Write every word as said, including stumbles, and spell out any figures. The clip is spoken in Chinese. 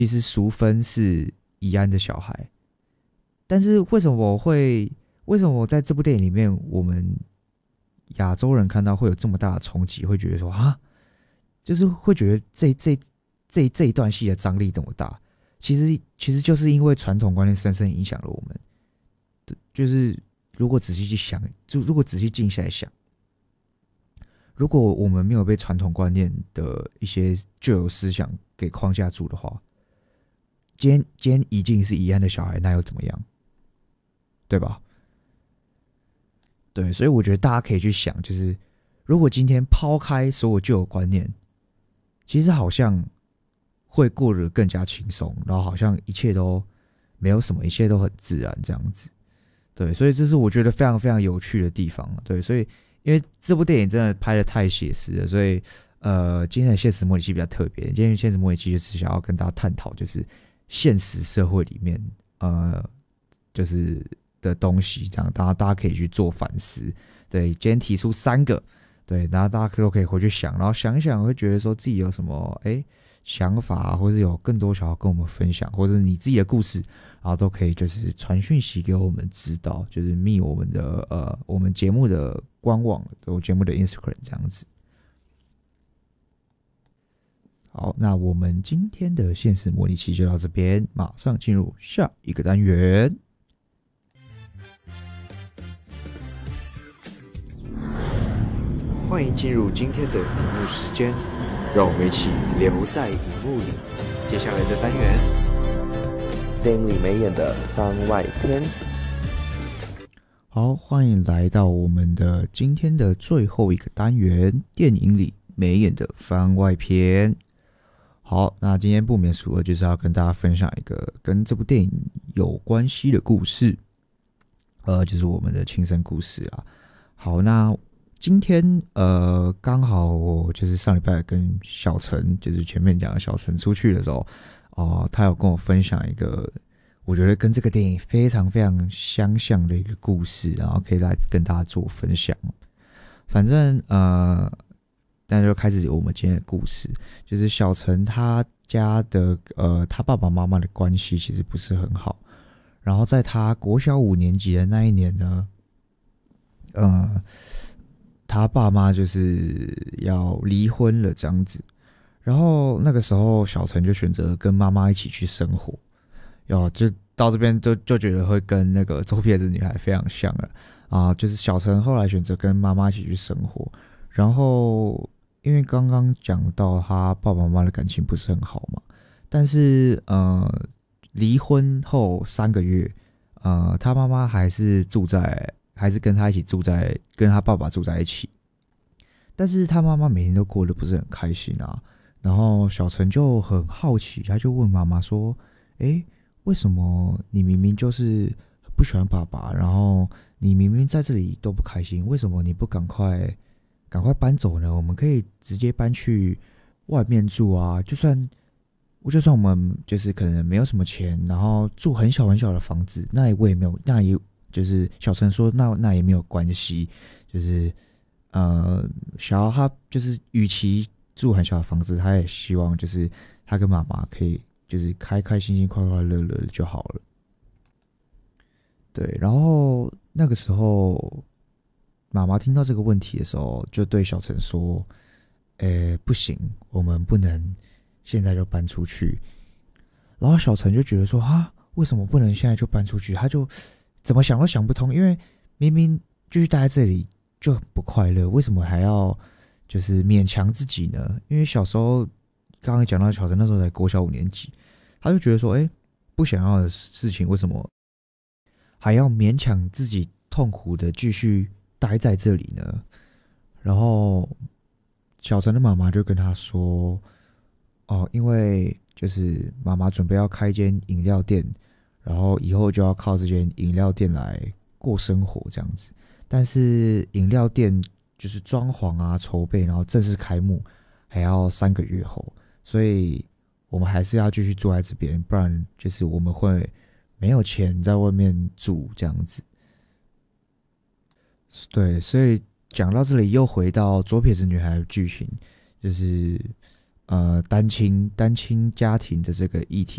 其实淑芬是怡安的小孩，但是为什么我会为什么我在这部电影里面，我们亚洲人看到会有这么大的冲击，会觉得说啊，就是会觉得这这这这一段戏的张力这么大，其实其实就是因为传统观念深深影响了我们。就是如果仔细去想，就如果仔细静下来想，如果我们没有被传统观念的一些旧有思想给框架住的话，今天今天已经是怡安的小孩，那又怎么样？对吧？对，所以我觉得大家可以去想，就是如果今天抛开所有旧有观念，其实好像会过得更加轻松，然后好像一切都没有什么，一切都很自然这样子。对，所以这是我觉得非常非常有趣的地方。对，所以因为这部电影真的拍得太写实了，所以呃，今天的现实模拟器比较特别。今天现实模拟器就是想要跟大家探讨，就是现实社会里面呃，就是的东西，这样大家大家可以去做反思。对，今天提出三个，对，然后大家都可以回去想，然后想一想，会觉得说自己有什么哎想法，或者有更多想要跟我们分享，或者你自己的故事，然后都可以就是传讯息给我们知道，就是密我们的呃我们节目的官网，我节目的 Instagram 这样子。好，那我们今天的现实模拟器就到这边，马上进入下一个单元。欢迎进入今天的荧幕时间，让我们一起留在荧幕里。接下来的单元， 电影里没演的番外篇。 好，欢迎来到我们的今天的最后一个单元，电影里没演的番外篇。好，那今天不免俗的就是要跟大家分享一个跟这部电影有关系的故事，呃，就是我们的亲身故事啊。好，那今天呃，刚好我就是上礼拜跟小陈，就是前面讲的小陈出去的时候，哦、呃，他有跟我分享一个我觉得跟这个电影非常非常相像的一个故事，然后可以来跟大家做分享。反正呃，那就开始我们今天的故事，就是小陈他家的呃，他爸爸妈妈的关系其实不是很好，然后在他国小五年级的那一年呢，呃。他爸妈就是要离婚了这样子，然后那个时候小陈就选择跟妈妈一起去生活，哟，就到这边就就觉得会跟那个左撇子女孩非常像了啊，就是小陈后来选择跟妈妈一起去生活，然后因为刚刚讲到他爸爸妈妈的感情不是很好嘛，但是呃离婚后三个月，呃他妈妈还是住在。还是跟他一起住在，跟他爸爸住在一起，但是他妈妈每天都过得不是很开心啊。然后小陈就很好奇，他就问妈妈说：“诶，为什么你明明就是不喜欢爸爸，然后你明明在这里都不开心，为什么你不赶快赶快搬走呢？我们可以直接搬去外面住啊！就算就算我们就是可能没有什么钱，然后住很小很小的房子，那也我也没有，那也。”就是小陈说那那也没有关系，就是呃，小他就是与其住很小的房子，他也希望就是他跟妈妈可以就是开开心心、快快乐乐的就好了。对，然后那个时候妈妈听到这个问题的时候，就对小陈说：“诶，不行，我们不能现在就搬出去。”然后小陈就觉得说：“啊，为什么不能现在就搬出去？”他就怎么想都想不通，因为明明继续待在这里就很不快乐，为什么还要就是勉强自己呢？因为小时候刚刚讲到小陈那时候才国小五年级，他就觉得说，哎，不想要的事情为什么还要勉强自己痛苦的继续待在这里呢？然后小陈的妈妈就跟他说，哦，因为就是妈妈准备要开一间饮料店。然后以后就要靠这间饮料店来过生活这样子，但是饮料店就是装潢啊、筹备，然后正式开幕还要三个月后，所以我们还是要继续住在这边，不然就是我们会没有钱在外面住这样子。对，所以讲到这里又回到左撇子女孩的剧情，就是呃单亲单亲家庭的这个议题